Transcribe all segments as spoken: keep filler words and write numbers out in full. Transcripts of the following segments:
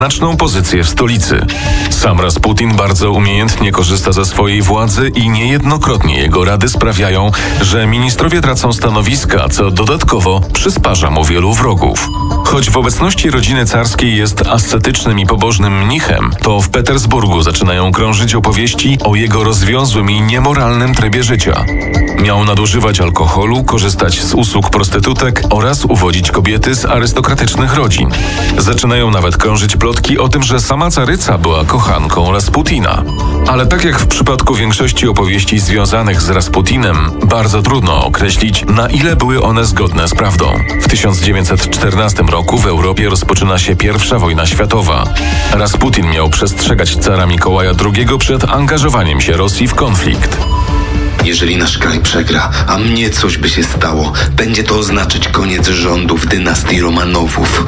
znaczną pozycję w stolicy. Sam Rasputin bardzo umiejętnie korzysta ze swojej władzy i niejednokrotnie jego rady sprawiają, że ministrowie tracą stanowiska, co dodatkowo przysparza mu wielu wrogów. Choć w obecności rodziny carskiej jest ascetycznym i pobożnym mnichem, to w Petersburgu zaczynają krążyć opowieści o jego rozwiązłym i niemoralnym trybie życia. Miał nadużywać alkoholu, korzystać z usług prostytutek oraz uwodzić kobiety z arystokratycznych rodzin. Zaczynają nawet krążyć plotki o tym, że sama caryca była kochanką Rasputina. Ale tak jak w przypadku większości opowieści związanych z Rasputinem, bardzo trudno określić, na ile były one zgodne z prawdą. W tysiąc dziewięćset czternastym roku w Europie rozpoczyna się pierwsza wojna światowa. Rasputin miał przestrzegać cara Mikołaja drugiego przed angażowaniem się Rosji w konflikt. Jeżeli nasz kraj przegra, a mnie coś by się stało, będzie to oznaczać koniec rządów dynastii Romanowów.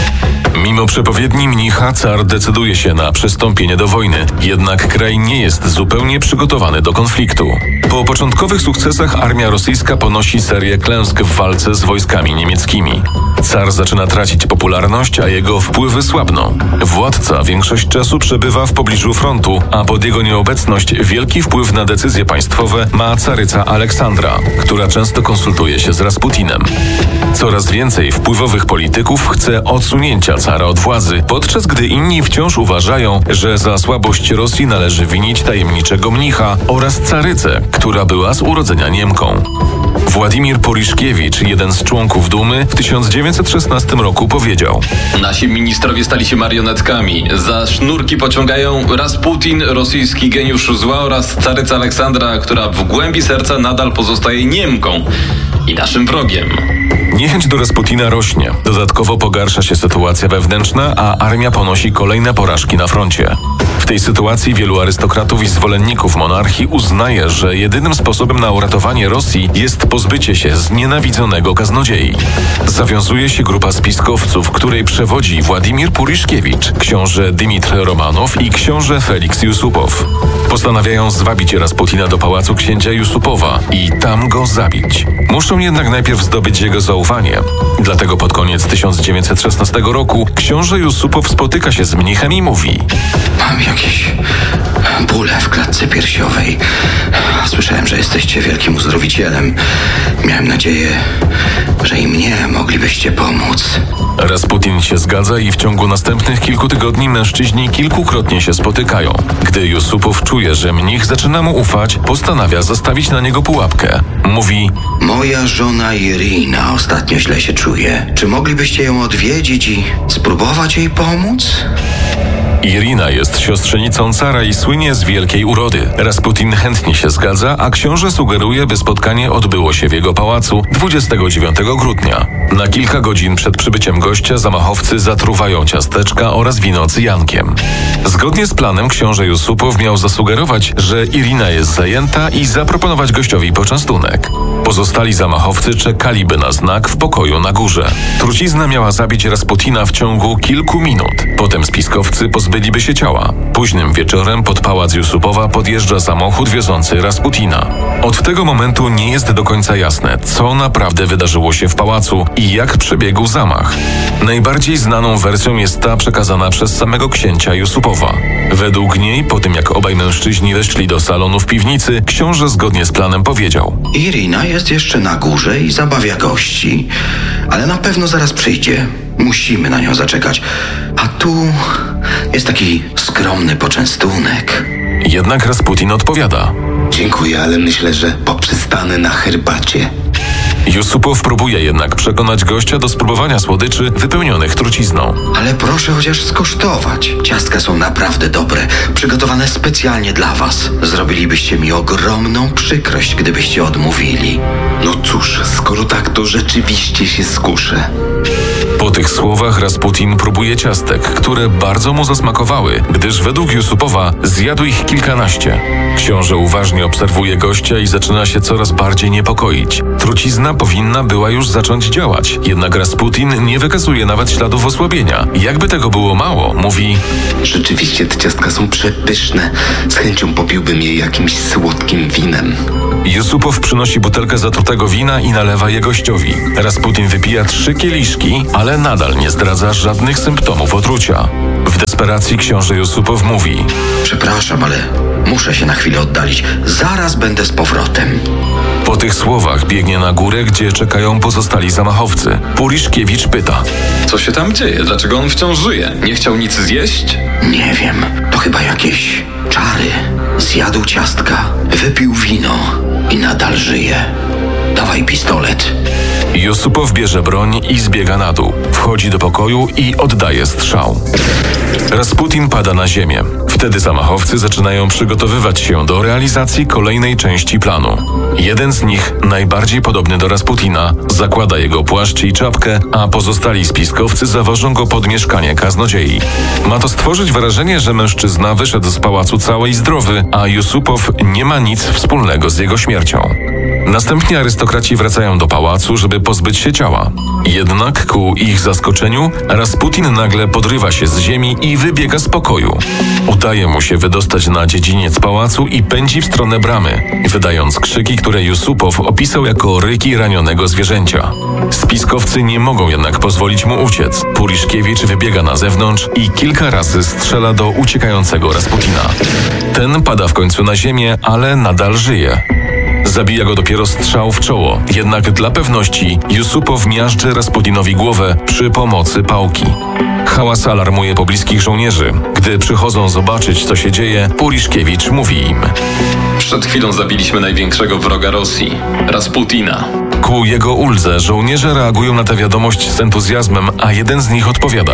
Mimo przepowiedni mnicha, car decyduje się na przystąpienie do wojny, jednak kraj nie jest zupełnie przygotowany do konfliktu. Po początkowych sukcesach armia rosyjska ponosi serię klęsk w walce z wojskami niemieckimi. Car zaczyna tracić popularność, a jego wpływy słabną. Władca większość czasu przebywa w pobliżu frontu, a pod jego nieobecność wielki wpływ na decyzje państwowe ma caryca Aleksandra, która często konsultuje się z Rasputinem. Coraz więcej wpływowych polityków chce odsunięcia cara od władzy, podczas gdy inni wciąż uważają, że za słabość Rosji należy winić tajemniczego mnicha oraz carycę, która była z urodzenia Niemką. Władimir Poriszkiewicz, jeden z członków Dumy, w tysiąc dziewięćset szesnastym roku powiedział: Nasi ministrowie stali się marionetkami. Za sznurki pociągają Rasputin, rosyjski geniusz zła, oraz caryca Aleksandra, która w głębi serca nadal pozostaje Niemką i naszym wrogiem. Niechęć do Rasputina rośnie. Dodatkowo pogarsza się sytuacja wewnętrzna, a armia ponosi kolejne porażki na froncie. W tej sytuacji wielu arystokratów i zwolenników monarchii uznaje, że jedynym sposobem na uratowanie Rosji jest pozbycie się znienawidzonego kaznodziei. Zawiązuje się grupa spiskowców, której przewodzi Władimir Poriszkiewicz, książę Dymitr Romanow i książę Feliks Jusupow. Postanawiają zwabić Rasputina do pałacu księcia Jusupowa i tam go zabić. Muszą jednak najpierw zdobyć jego zaufanie. Dlatego pod koniec tysiąc dziewięćset szesnastego roku książę Jusupow spotyka się z mnichem i mówi: Mam jakieś bóle w klatce piersiowej. Słyszałem, że jesteście wielkim uzdrowicielem. Miałem nadzieję, że i mnie moglibyście pomóc. Rasputin się zgadza i w ciągu następnych kilku tygodni mężczyźni kilkukrotnie się spotykają. Gdy Jusupow czuje, że mnich zaczyna mu ufać, postanawia zastawić na niego pułapkę. Mówi: Moja żona Irina ostatnio źle się czuje. Czy moglibyście ją odwiedzić i spróbować jej pomóc? Irina jest siostrzenicą cara i słynie z wielkiej urody. Rasputin chętnie się zgadza, a książę sugeruje, by spotkanie odbyło się w jego pałacu dwudziestego dziewiątego grudnia. Na kilka godzin przed przybyciem gościa zamachowcy zatruwają ciasteczka oraz wino cyjankiem. Zgodnie z planem książę Jusupow miał zasugerować, że Irina jest zajęta i zaproponować gościowi poczęstunek. Pozostali zamachowcy czekaliby na znak w pokoju na górze. Trucizna miała zabić Rasputina w ciągu kilku minut. Potem spiskowcy pozbyliby się ciała. Późnym wieczorem pod pałac Jusupowa podjeżdża samochód wiozący Rasputina. Od tego momentu nie jest do końca jasne, co naprawdę wydarzyło się w pałacu i jak przebiegł zamach. Najbardziej znaną wersją jest ta przekazana przez samego księcia Jusupowa. Według niej, po tym jak obaj mężczyźni weszli do salonu w piwnicy, książę zgodnie z planem powiedział: Irina jest jeszcze na górze i zabawia gości, ale na pewno zaraz przyjdzie. Musimy na nią zaczekać. A tu jest taki skromny poczęstunek. Jednak Rasputin odpowiada: Dziękuję, ale myślę, że poprzystanę na herbacie. Jusupow próbuje jednak przekonać gościa do spróbowania słodyczy wypełnionych trucizną. Ale proszę chociaż skosztować. Ciastka są naprawdę dobre, przygotowane specjalnie dla was. Zrobilibyście mi ogromną przykrość, gdybyście odmówili. No cóż, skoro tak, to rzeczywiście się skuszę. Po tych słowach Rasputin próbuje ciastek, które bardzo mu zasmakowały, gdyż według Jusupowa zjadł ich kilkanaście. Książę uważnie obserwuje gościa i zaczyna się coraz bardziej niepokoić. Trucizna powinna była już zacząć działać, jednak Rasputin nie wykazuje nawet śladów osłabienia. Jakby tego było mało, mówi: Rzeczywiście te ciastka są przepyszne. Z chęcią popiłbym je jakimś słodkim winem. Jusupow przynosi butelkę zatrutego wina i nalewa je gościowi. Rasputin wypija trzy kieliszki, ale nadal nie zdradza żadnych symptomów otrucia. W W desperacji książę Jusupow mówi: Przepraszam, ale muszę się na chwilę oddalić. Zaraz będę z powrotem. Po tych słowach biegnie na górę, gdzie czekają pozostali zamachowcy. Puriszkiewicz pyta: Co się tam dzieje? Dlaczego on wciąż żyje? Nie chciał nic zjeść? Nie wiem, to chyba jakieś czary. Zjadł ciastka, wypił wino i nadal żyje. Dawaj pistolet. Jusupow bierze broń i zbiega na dół. Wchodzi do pokoju i oddaje strzał. Rasputin pada na ziemię. Wtedy zamachowcy zaczynają przygotowywać się do realizacji kolejnej części planu. Jeden z nich, najbardziej podobny do Rasputina, zakłada jego płaszcz i czapkę, a pozostali spiskowcy zawożą go pod mieszkanie kaznodziei. Ma to stworzyć wrażenie, że mężczyzna wyszedł z pałacu cały i zdrowy, a Jusupow nie ma nic wspólnego z jego śmiercią. Następnie arystokraci wracają do pałacu, żeby pozbyć się ciała. Jednak ku ich zaskoczeniu Rasputin nagle podrywa się z ziemi i wybiega z pokoju. Udaje mu się wydostać na dziedziniec pałacu i pędzi w stronę bramy, wydając krzyki, które Jusupow opisał jako ryki ranionego zwierzęcia. Spiskowcy nie mogą jednak pozwolić mu uciec. Puriszkiewicz wybiega na zewnątrz i kilka razy strzela do uciekającego Rasputina. Ten pada w końcu na ziemię, ale nadal żyje. Zabija go dopiero strzał w czoło, jednak dla pewności Jusupow miażdży Rasputinowi głowę przy pomocy pałki. Hałas alarmuje pobliskich żołnierzy. Gdy przychodzą zobaczyć, co się dzieje, Puriszkiewicz mówi im: Przed chwilą zabiliśmy największego wroga Rosji, Rasputina. Ku jego uldze żołnierze reagują na tę wiadomość z entuzjazmem, a jeden z nich odpowiada: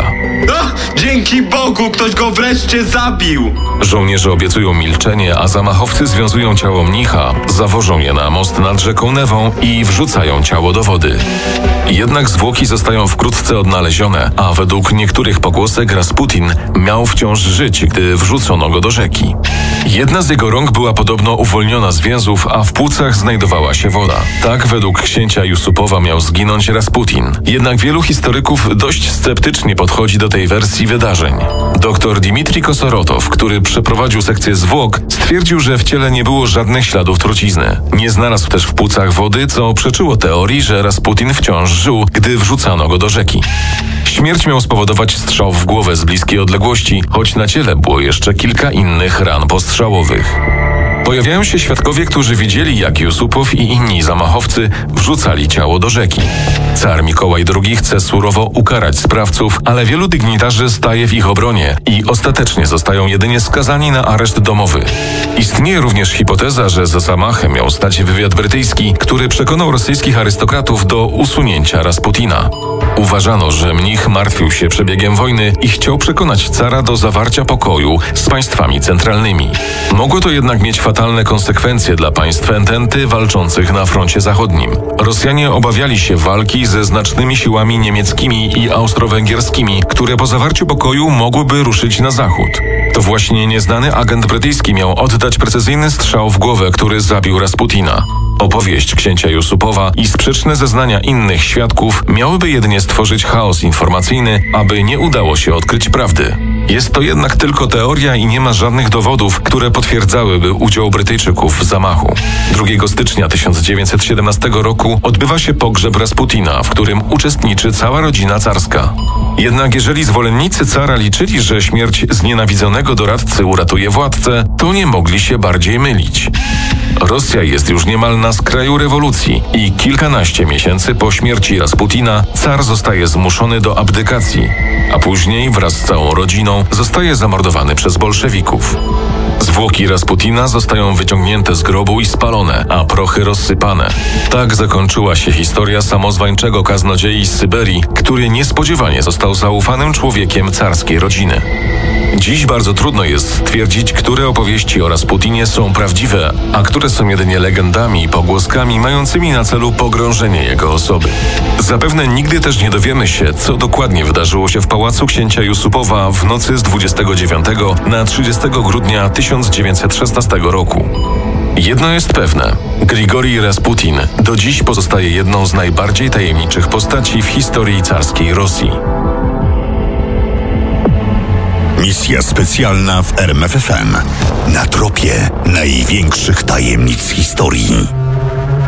A, dzięki Bogu, ktoś go wreszcie zabił! Żołnierze obiecują milczenie, a zamachowcy związują ciało mnicha, zawożą je na most nad rzeką Newą i wrzucają ciało do wody. Jednak zwłoki zostają wkrótce odnalezione, a według niektórych pogłosek Rasputin miał wciąż żyć, gdy wrzucono go do rzeki. Jedna z jego rąk była podobno uwolniona z więzów, a w płucach znajdowała się woda. Tak według księcia Jusupowa miał zginąć Rasputin. Jednak wielu historyków dość sceptycznie podchodzi do tej wersji wydarzeń. Doktor Dmitrij Kosorotow, który przeprowadził sekcję zwłok, stwierdził, że w ciele nie było żadnych śladów trucizny. Nie znalazł też w płucach wody, co przeczyło teorii, że Rasputin wciąż żył, gdy wrzucano go do rzeki. Śmierć miał spowodować strzał w głowę z bliskiej odległości, choć na ciele było jeszcze kilka innych ran postrzałowych. Pojawiają się świadkowie, którzy widzieli, jak Jusupow i inni zamachowcy wrzucali ciało do rzeki. Car Mikołaj drugi chce surowo ukarać sprawców, ale wielu dygnitarzy staje w ich obronie i ostatecznie zostają jedynie skazani na areszt domowy. Istnieje również hipoteza, że za zamachem miał stać wywiad brytyjski, który przekonał rosyjskich arystokratów do usunięcia Rasputina. Uważano, że mnich martwił się przebiegiem wojny i chciał przekonać cara do zawarcia pokoju z państwami centralnymi. Mogło to jednak mieć fatalne konsekwencje dla państw ententy walczących na froncie zachodnim. Rosjanie obawiali się walki ze znacznymi siłami niemieckimi i austro-węgierskimi, które po zawarciu pokoju mogłyby ruszyć na zachód. To właśnie nieznany agent brytyjski miał oddać precyzyjny strzał w głowę, który zabił Rasputina. Opowieść księcia Jusupowa i sprzeczne zeznania innych świadków miałyby jedynie stworzyć chaos informacyjny, aby nie udało się odkryć prawdy. Jest to jednak tylko teoria i nie ma żadnych dowodów, które potwierdzałyby udział Brytyjczyków w zamachu. drugiego stycznia tysiąc dziewięćset siedemnastego roku odbywa się pogrzeb Rasputina, w którym uczestniczy cała rodzina carska. Jednak jeżeli zwolennicy cara liczyli, że śmierć znienawidzonego doradcy uratuje władcę, to nie mogli się bardziej mylić. Rosja jest już niemal na skraju rewolucji i kilkanaście miesięcy po śmierci Rasputina car zostaje zmuszony do abdykacji, a później wraz z całą rodziną zostaje zamordowany przez bolszewików. Zwłoki Rasputina zostają wyciągnięte z grobu i spalone, a prochy rozsypane. Tak zakończyła się historia samozwańczego kaznodziei z Syberii, który niespodziewanie został zaufanym człowiekiem carskiej rodziny. Dziś bardzo trudno jest stwierdzić, które opowieści o Rasputinie są prawdziwe, a które są jedynie legendami i pogłoskami mającymi na celu pogrążenie jego osoby. Zapewne nigdy też nie dowiemy się, co dokładnie wydarzyło się w pałacu księcia Jusupowa w nocy z dwudziestego dziewiątego na trzydziestego grudnia tysiąc dziewięćset szesnastego roku. Jedno jest pewne. Grigorij Rasputin do dziś pozostaje jedną z najbardziej tajemniczych postaci w historii carskiej Rosji. Misja specjalna w R M F F M. Na tropie największych tajemnic historii.